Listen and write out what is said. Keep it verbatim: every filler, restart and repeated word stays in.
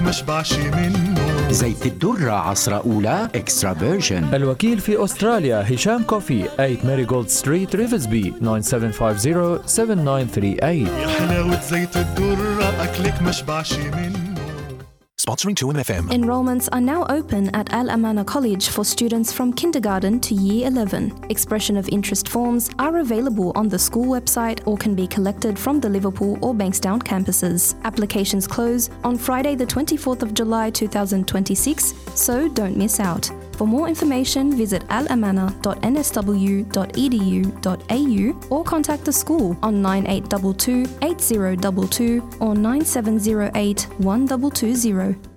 أكلك مشبعش منه. زيت الدرة عصرة أولى إكسترا فيرجن. الوكيل في أستراليا هشام كوفي ثمانية ماريغولد ستريت ريفزبي تسعة سبعة خمسة صفر سبعة تسعة ثلاثة ثمانية. يا حلاوة زيت الدرة أكلك مشبعش منه. Sponsoring two M F M. Enrollments are now open at Al Amana College for students from kindergarten to year eleven. Expression of interest forms are available on the school website or can be collected from the Liverpool or Bankstown campuses. Applications close on Friday the twenty-fourth of July two thousand twenty-six, so don't miss out. For more information, visit alamana dot n s w dot e d u dot a u or contact the school on nine eight two two, eight zero two two or nine seven zero eight, one two two zero.